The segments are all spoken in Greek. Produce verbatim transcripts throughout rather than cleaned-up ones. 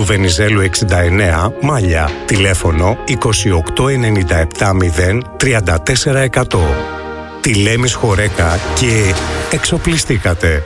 Βενιζέλου εξήντα εννέα, Μάλια. Τηλέφωνο είκοσι οκτώ ενενήντα επτά μηδέν τριάντα τέσσερα εκατό. Τηλέμης Χορέκα και εξοπλιστήκατε.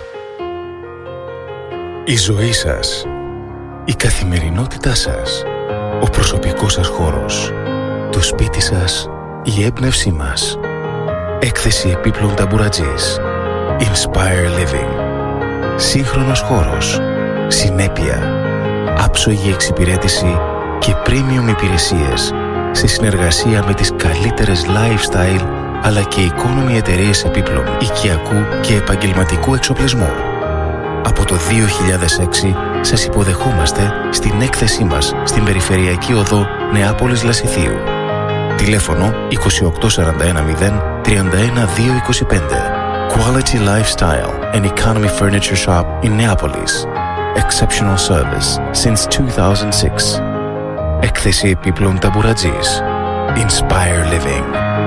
Η ζωή σας, η καθημερινότητά σας, ο προσωπικός σας χώρος, το σπίτι σας, η έμπνευσή μας. Έκθεση επίπλων ταμπουρατζής. Inspire Living. Σύγχρονος χώρος, συνέπεια, άψογη εξυπηρέτηση και premium υπηρεσίες σε συνεργασία με τις καλύτερες lifestyle αλλά και economy εταιρείες επίπλων οικιακού και επαγγελματικού εξοπλισμού. Από το δύο χιλιάδες έξι σας υποδεχόμαστε στην έκθεσή μας στην Περιφερειακή Οδό Νεάπολης Λασιθίου. Τηλέφωνο είκοσι οκτώ σαράντα ένα μηδέν τριάντα ένα δύο είκοσι πέντε. Quality Lifestyle and Economy Furniture Shop in Neapolis. Exceptional service since two thousand six. Έκθεση επίπλων ταμπουρατζής. Inspire Living.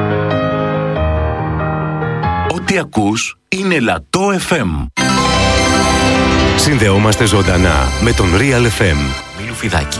Ό,τι ακούς είναι Λατό εφ εμ. Συνδεόμαστε ζωντανά με τον Real εφ εμ. Μίλου Φιδάκη.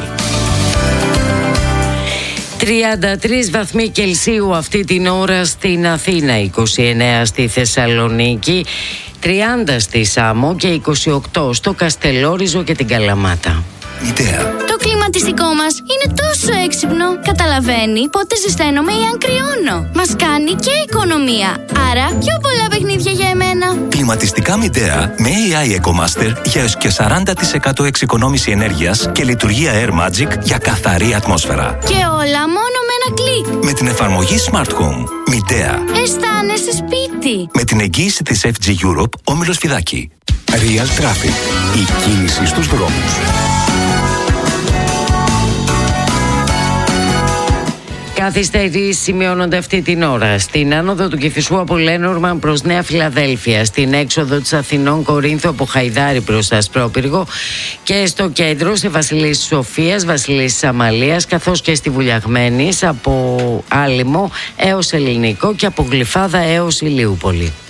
τριάντα τρεις βαθμοί Κελσίου αυτή την ώρα στην Αθήνα, είκοσι εννέα στη Θεσσαλονίκη, τριάντα στη Σάμο και είκοσι οκτώ στο Καστελόριζο και την Καλαμάτα. Ιδέα. Το κλιματιστικό μας είναι τόσο έξυπνο. Καταλαβαίνει πότε ζεσταίνομαι ή αν κρυώνω. Μας κάνει και οικονομία. Άρα πιο πολλά παιχνίδια για εμένα. Κλιματιστικά Midea με έι άι EcoMaster για έως και σαράντα τοις εκατό εξοικονόμηση ενέργειας και λειτουργία Air Magic για καθαρή ατμόσφαιρα. Και όλα μόνο με ένα κλικ. Με την εφαρμογή Smart Home. Midea. Αισθάνεσαι σπίτι. Με την εγγύηση της εφ τζι Europe, Όμιλος Φιδάκη. Real Traffic. Η κίνηση στους δρόμους. Καθυστερήσεις σημειώνονται αυτή την ώρα στην άνοδο του Κηφισού από Λένορμαν προς Νέα Φιλαδέλφια, στην έξοδο της Αθηνών Κορίνθου από Χαϊδάρη προς Ασπρόπυργο και στο κέντρο σε Βασιλής Σοφίας, Βασιλής Αμαλίας, καθώς και στη Βουλιαγμένης από Άλυμο έως Ελληνικό και από Γλυφάδα έως Ηλιούπολη.